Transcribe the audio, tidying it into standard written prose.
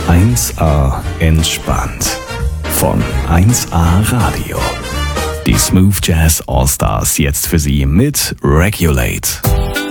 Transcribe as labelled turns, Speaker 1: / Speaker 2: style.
Speaker 1: 1A entspannt. Von 1A Radio. Die Smooth Jazz All Stars jetzt für Sie mit Regulate.